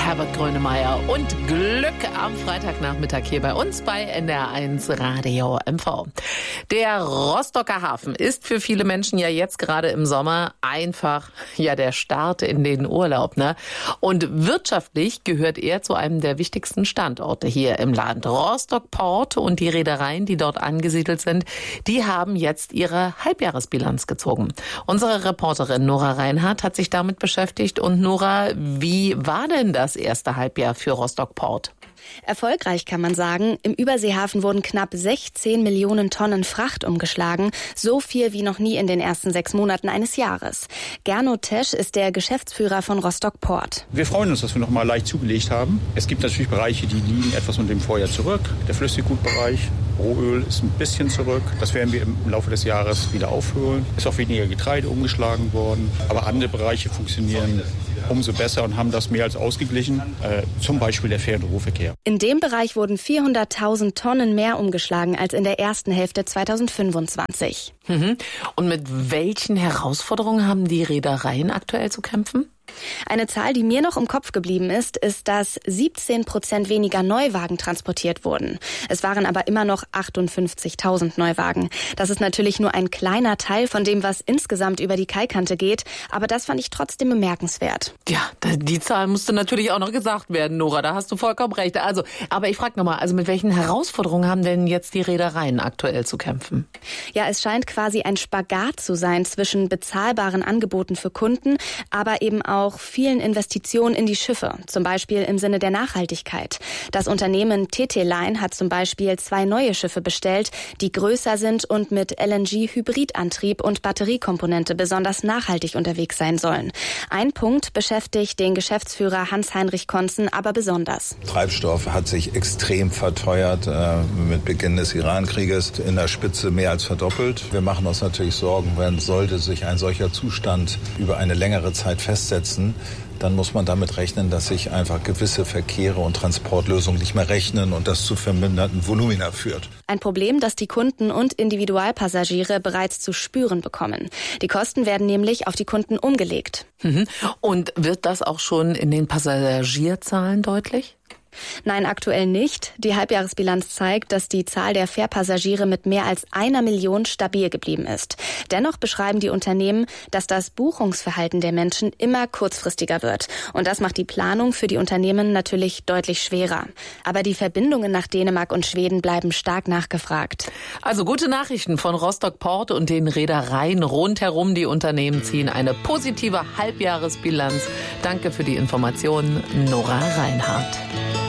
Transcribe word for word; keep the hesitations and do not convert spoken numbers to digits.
Herbert Grönemeyer und Glück am Freitagnachmittag hier bei uns bei N D R eins Radio M V. Der Rostocker Hafen ist für viele Menschen ja jetzt gerade im Sommer einfach ja der Start in den Urlaub, ne? Und wirtschaftlich gehört er zu einem der wichtigsten Standorte hier im Land. Rostock Port und die Reedereien, die dort angesiedelt sind, die haben jetzt ihre Halbjahresbilanz gezogen. Unsere Reporterin Nora Reinhardt hat sich damit beschäftigt. Und Nora, wie war denn das erste Halbjahr für Rostock Port? Erfolgreich kann man sagen. Im Überseehafen wurden knapp sechzehn Millionen Tonnen Fracht umgeschlagen. So viel wie noch nie in den ersten sechs Monaten eines Jahres. Gernot Tesch ist der Geschäftsführer von Rostock Port. Wir freuen uns, dass wir noch mal leicht zugelegt haben. Es gibt natürlich Bereiche, die liegen etwas unter dem Vorjahr zurück. Der Flüssigutbereich, Rohöl ist ein bisschen zurück. Das werden wir im Laufe des Jahres wieder aufholen. Es ist auch weniger Getreide umgeschlagen worden. Aber andere Bereiche funktionieren umso besser und haben das mehr als ausgeglichen. Äh, zum Beispiel der Fähr- und Rohverkehr. In dem Bereich wurden vierhunderttausend Tonnen mehr umgeschlagen als in der ersten Hälfte zweitausendfünfundzwanzig. Mhm. Und mit welchen Herausforderungen haben die Reedereien aktuell zu kämpfen? Eine Zahl, die mir noch im Kopf geblieben ist, ist, dass siebzehn Prozent weniger Neuwagen transportiert wurden. Es waren aber immer noch achtundfünfzigtausend Neuwagen. Das ist natürlich nur ein kleiner Teil von dem, was insgesamt über die Kaikante geht. Aber das fand ich trotzdem bemerkenswert. Ja, die Zahl musste natürlich auch noch gesagt werden, Nora. Da hast du vollkommen recht. Also, aber ich frage nochmal, also mit welchen Herausforderungen haben denn jetzt die Reedereien aktuell zu kämpfen? Ja, es scheint quasi ein Spagat zu sein zwischen bezahlbaren Angeboten für Kunden, aber eben auch auch vielen Investitionen in die Schiffe, zum Beispiel im Sinne der Nachhaltigkeit. Das Unternehmen T T Line hat zum Beispiel zwei neue Schiffe bestellt, die größer sind und mit L N G-Hybridantrieb und Batteriekomponente besonders nachhaltig unterwegs sein sollen. Ein Punkt beschäftigt den Geschäftsführer Hans-Heinrich Konzen aber besonders. Treibstoff hat sich extrem verteuert, äh, mit Beginn des Iran-Krieges in der Spitze mehr als verdoppelt. Wir machen uns natürlich Sorgen, wenn sollte sich ein solcher Zustand über eine längere Zeit festsetzen, dann muss man damit rechnen, dass sich einfach gewisse Verkehre und Transportlösungen nicht mehr rechnen und das zu verminderten Volumina führt. Ein Problem, das die Kunden und Individualpassagiere bereits zu spüren bekommen. Die Kosten werden nämlich auf die Kunden umgelegt. Mhm. Und wird das auch schon in den Passagierzahlen deutlich? Nein, aktuell nicht. Die Halbjahresbilanz zeigt, dass die Zahl der Fährpassagiere mit mehr als einer Million stabil geblieben ist. Dennoch beschreiben die Unternehmen, dass das Buchungsverhalten der Menschen immer kurzfristiger wird. Und das macht die Planung für die Unternehmen natürlich deutlich schwerer. Aber die Verbindungen nach Dänemark und Schweden bleiben stark nachgefragt. Also gute Nachrichten von Rostock Port und den Reedereien rundherum. Die Unternehmen ziehen eine positive Halbjahresbilanz. Danke für die Informationen, Nora Reinhardt.